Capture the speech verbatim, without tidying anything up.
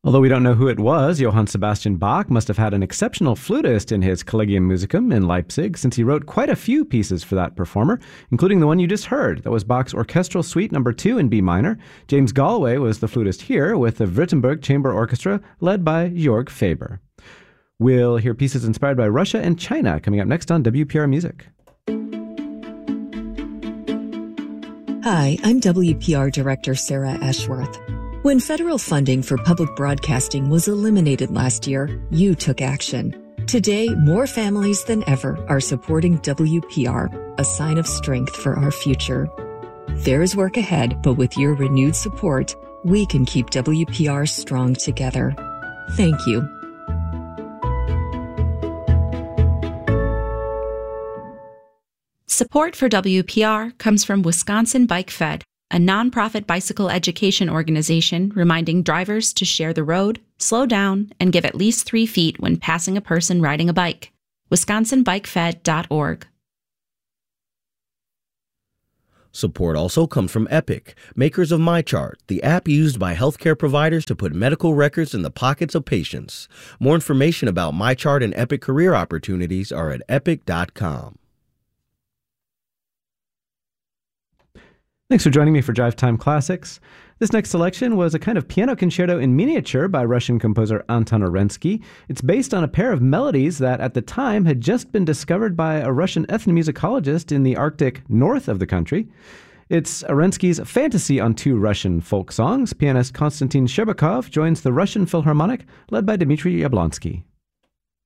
Although we don't know who it was, Johann Sebastian Bach must have had an exceptional flutist in his Collegium Musicum in Leipzig, since he wrote quite a few pieces for that performer, including the one you just heard. That was Bach's Orchestral Suite number two in B minor. James Galway was the flutist here, with the Württemberg Chamber Orchestra led by Jörg Faber. We'll hear pieces inspired by Russia and China coming up next on W P R Music. Hi, I'm W P R Director Sarah Ashworth. When federal funding for public broadcasting was eliminated last year, you took action. Today, more families than ever are supporting W P R, a sign of strength for our future. There is work ahead, but with your renewed support, we can keep W P R strong together. Thank you. Support for W P R comes from Wisconsin Bike Fed, a nonprofit bicycle education organization reminding drivers to share the road, slow down, and give at least three feet when passing a person riding a bike. wisconsin bike fed dot org. Support also comes from Epic, makers of MyChart, the app used by healthcare providers to put medical records in the pockets of patients. More information about MyChart and Epic career opportunities are at epic dot com. Thanks for joining me for Drive Time Classics. This next selection was a kind of piano concerto in miniature by Russian composer Anton Arensky. It's based on a pair of melodies that at the time had just been discovered by a Russian ethnomusicologist in the Arctic north of the country. It's Arensky's fantasy on two Russian folk songs. Pianist Konstantin Sherbakov joins the Russian Philharmonic, led by Dmitry Yablonsky.